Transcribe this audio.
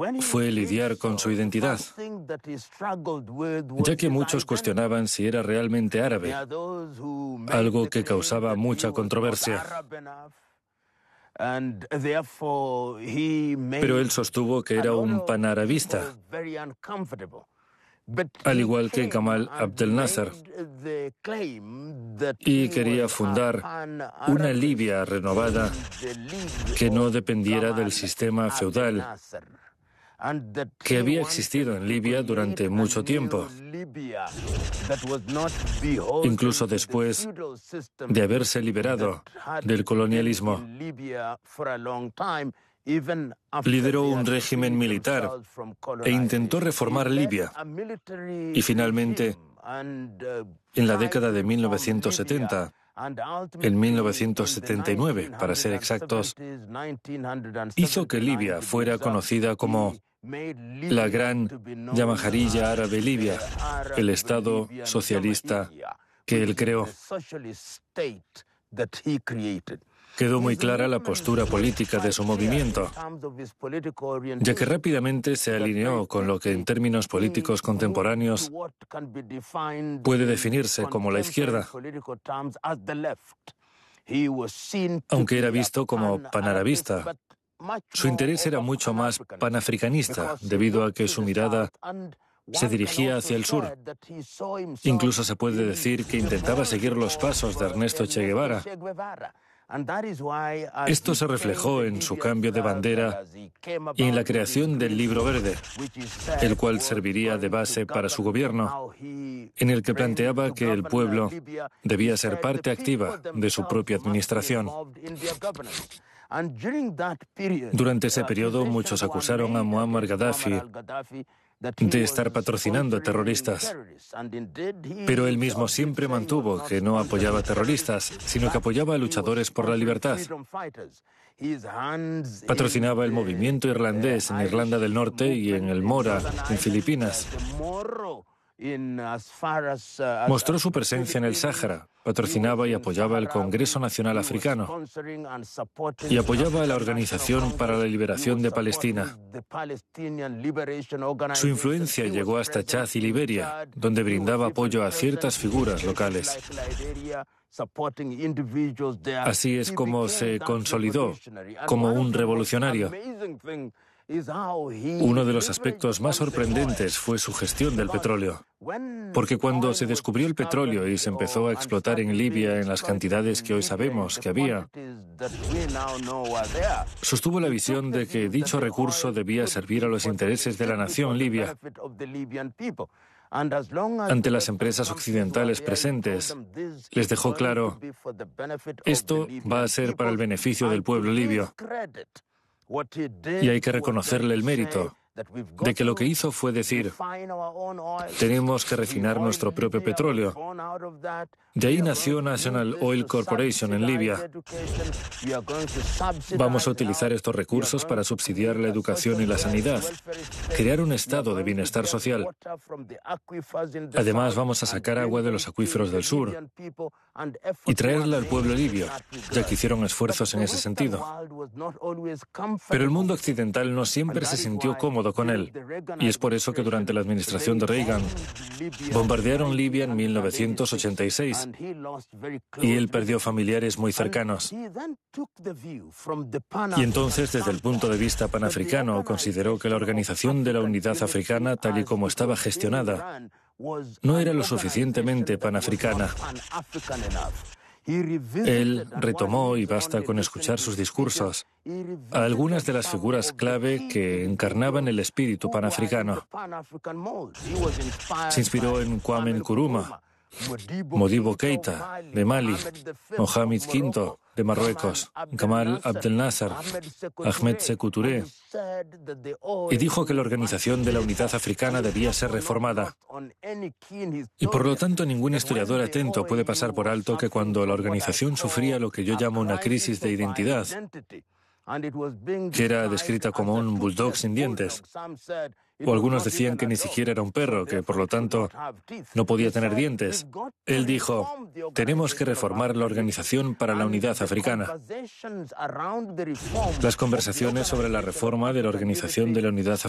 fue lidiar con su identidad, ya que muchos cuestionaban si era realmente árabe, algo que causaba mucha controversia. Pero él sostuvo que era un panarabista, al igual que Gamal Abdel Nasser, y quería fundar una Libia renovada que no dependiera del sistema feudal que había existido en Libia durante mucho tiempo, incluso después de haberse liberado del colonialismo. Lideró un régimen militar e intentó reformar Libia. Y finalmente, en la década de 1970, en 1979, para ser exactos, hizo que Libia fuera conocida como la gran Yamajarilla Árabe Libia, el Estado socialista que él creó. Quedó muy clara la postura política de su movimiento, ya que rápidamente se alineó con lo que en términos políticos contemporáneos puede definirse como la izquierda, aunque era visto como panarabista. Su interés era mucho más panafricanista, debido a que su mirada se dirigía hacia el sur. Incluso se puede decir que intentaba seguir los pasos de Ernesto Che Guevara. Esto se reflejó en su cambio de bandera y en la creación del Libro Verde, el cual serviría de base para su gobierno, en el que planteaba que el pueblo debía ser parte activa de su propia administración. Durante ese periodo, muchos acusaron a Muammar Gaddafi de estar patrocinando a terroristas. Pero él mismo siempre mantuvo que no apoyaba a terroristas, sino que apoyaba a luchadores por la libertad. Patrocinaba el movimiento irlandés en Irlanda del Norte y en el Mora, en Filipinas. Mostró su presencia en el Sáhara, patrocinaba y apoyaba el Congreso Nacional Africano y apoyaba a la Organización para la Liberación de Palestina. Su influencia llegó hasta Chad y Liberia, donde brindaba apoyo a ciertas figuras locales. Así es como se consolidó como un revolucionario. Uno de los aspectos más sorprendentes fue su gestión del petróleo, porque cuando se descubrió el petróleo y se empezó a explotar en Libia en las cantidades que hoy sabemos que había, sostuvo la visión de que dicho recurso debía servir a los intereses de la nación libia. Ante las empresas occidentales presentes, les dejó claro, esto va a ser para el beneficio del pueblo libio. Y hay que reconocerle el mérito de que lo que hizo fue decir, tenemos que refinar nuestro propio petróleo. De ahí nació National Oil Corporation en Libia. Vamos a utilizar estos recursos para subsidiar la educación y la sanidad, crear un estado de bienestar social. Además, vamos a sacar agua de los acuíferos del sur y traerla al pueblo libio, ya que hicieron esfuerzos en ese sentido. Pero el mundo occidental no siempre se sintió cómodo con él, y es por eso que durante la administración de Reagan bombardearon Libia en 1986, y él perdió familiares muy cercanos. Y entonces, desde el punto de vista panafricano, consideró que la Organización de la Unidad Africana, tal y como estaba gestionada, no era lo suficientemente panafricana. Él retomó, y basta con escuchar sus discursos, a algunas de las figuras clave que encarnaban el espíritu panafricano. Se inspiró en Kwame Nkrumah, Modibo Keïta, de Mali, Mohamed V, de Marruecos, Gamal Abdel Nasser, Ahmed Sékou Touré, y dijo que la Organización de la Unidad Africana debía ser reformada. Y por lo tanto, ningún historiador atento puede pasar por alto que cuando la organización sufría lo que yo llamo una crisis de identidad, que era descrita como un bulldog sin dientes, o algunos decían que ni siquiera era un perro, que por lo tanto no podía tener dientes. Él dijo, tenemos que reformar la Organización para la Unidad Africana. Las conversaciones sobre la reforma de la Organización de la Unidad